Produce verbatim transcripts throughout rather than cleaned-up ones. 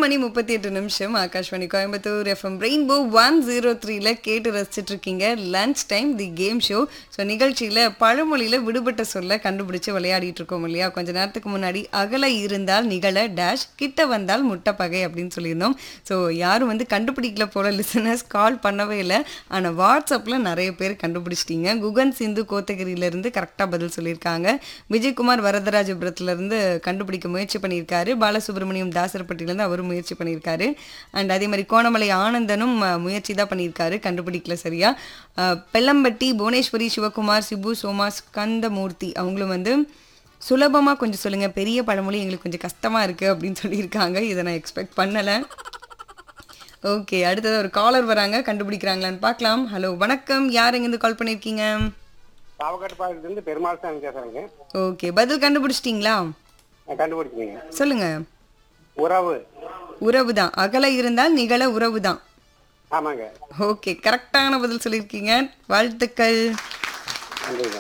மணி முப்பத்தி எட்டு நிமிஷம் Akashvani Coimbatore FM rainbow one zero த்ரீல கேட்டு ரசிச்சுட்டு இருக்கீங்க lunch time the game show. So நிகழ்ச்சியில் பழமொழியில் விடுபட்ட சொல்ல கண்டுபிடிச்சு விளையாடிட்டு இருக்கோம் இல்லையா? கொஞ்ச நேரத்துக்கு முன்னாடி அகல இருந்தால் நிகழ டேஷ் கிட்ட வந்தால் முட்டை பகை அப்படின்னு சொல்லியிருந்தோம். ஸோ யாரும் வந்து கண்டுபிடிக்கல போல லிசனர்ஸ் கால் பண்ணவே இல்லை. ஆனால் வாட்ஸ்அப்பில் நிறைய பேர் கண்டுபிடிச்சிட்டீங்க. குகன் சிந்து கோத்தகிரியிலேருந்து கரெக்டாக பதில் சொல்லியிருக்காங்க. விஜயகுமார் வரதராஜபுரத்துலேருந்து கண்டுபிடிக்க முயற்சி பண்ணியிருக்காரு. பாலசுப்ரமணியம் தாசரப்பட்டியிலேருந்து அவரும் முயற்சி பண்ணியிருக்காரு. அண்ட் அதே மாதிரி கோணமலை ஆனந்தனும் முயற்சி தான் பண்ணியிருக்காரு, கண்டுபிடிக்கல சரியா. பெல்லம்பட்டி புவனேஸ்வரி சிவகுமார் சிபு சோமா ஸ்கந்தமூர்த்தி அவங்களும் வந்து சுலபமாக கொஞ்சம் சொல்லுங்கள், பெரிய பழமொழி எங்களுக்கு கொஞ்சம் கஷ்டமாக இருக்குது அப்படின்னு சொல்லியிருக்காங்க. இதை நான் எக்ஸ்பெக்ட் பண்ணலை. ஓகே, அடுத்தது ஒரு காலர் வராங்க, கண்டுபிடிக்கிறாங்களான்னு பார்க்கலாம். ஹலோ வணக்கம், யார் எங்கேருந்து கால் பண்ணியிருக்கீங்க? பாவக்காட்டுப்பாளையத்துலேருந்து பெருமாள் சாமி பேசுகிறேங்க. ஓகே, பதில் கண்டுபிடிச்சிட்டிங்களா? கண்டுபிடிச்சிங்க. சொல்லுங்க. உறவு. உறவு தான். அகல இருந்தால் நிகழ உறவு தான். ஆமாங்க. ஓகே, கரெக்டான பதில் சொல்லியிருக்கீங்க, வாழ்த்துக்கள். நன்றிங்க.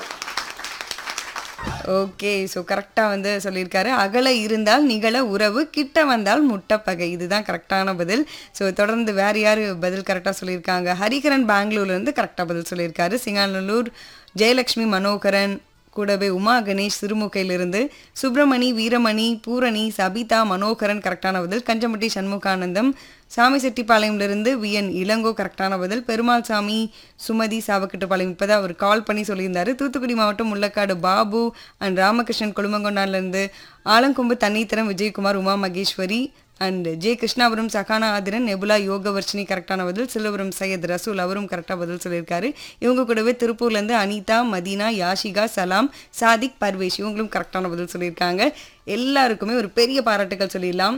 ஓகே, ஸோ கரெக்டாக வந்து சொல்லியிருக்காரு. அகல இருந்தால் நிகழ உறவு, கிட்ட வந்தால் முட்டைப்பகை. இதுதான் கரெக்டான பதில். ஸோ தொடர்ந்து வேறு யார் பதில் கரெக்டாக சொல்லியிருக்காங்க? ஹரிகரன் பெங்களூர்லேருந்து கரெக்டாக பதில் சொல்லியிருக்காரு. சிங்காநல்லூர் ஜெயலக்ஷ்மி மனோகரன், கூடவே உமா கணேஷ் சிறுமுகையிலிருந்து, சுப்பிரமணி வீரமணி பூரணி சபிதா மனோகரன் கரெக்டான பதில். கஞ்சம்பட்டி சண்முகானந்தம் சாமிசெட்டிப்பாளையம்லேருந்து வி என் இளங்கோ கரெக்டான பதில். பெருமாள் சாமி சுமதி சாவக்கட்டுப்பாளையம் இப்போ தான் அவர் கால் பண்ணி சொல்லியிருந்தாரு. தூத்துக்குடி மாவட்டம் Mullakkadu Babu and Ramakrishnan கொழுமங்கொண்டான்லேருந்து, Alangombu தண்ணீத்திரம் Vijayakumar Uma Maheswari and J Krishnapuram Sahana Aadhiran nebula Yogavarshini கரெக்டான பதில். சிலவரம் சையத் ரசூல் அவரும் கரெக்டாக பதில் சொல்லியிருக்காரு. இவங்க கூடவே திருப்பூர்லேருந்து அனிதா மதீனா யாஷிகா சலாம் சாதிக் பர்வேஷ் இவங்களும் கரெக்டான பதில் சொல்லியிருக்காங்க. எல்லாருக்குமே ஒரு பெரிய பாராட்டுகள் சொல்லிடலாம்.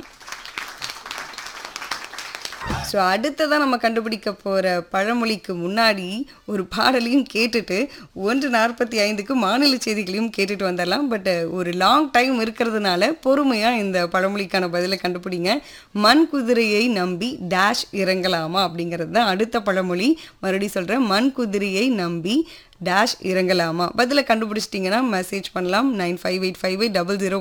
ஸோ அடுத்ததான் நம்ம கண்டுபிடிக்க போகிற பழமொழிக்கு முன்னாடி ஒரு பாடலையும் கேட்டுட்டு ஒன்று நாற்பத்தி ஐந்துக்கு மாநில செய்திகளையும் கேட்டுட்டு வந்துடலாம். பட் ஒரு லாங் டைம் இருக்கிறதுனால பொறுமையாக இந்த பழமொழிக்கான பதிலை கண்டுபிடிங்க. மண் குதிரையை நம்பி டேஷ் இறங்கலாமா அப்படிங்கிறது தான் அடுத்த பழமொழி. மறுபடியும் சொல்கிறேன், மண் குதிரையை நம்பி டேஷ் இறங்கலாமா. பதிலை கண்டுபிடிச்சிட்டிங்கன்னா மெசேஜ் பண்ணலாம். Nine five eight five eight double zero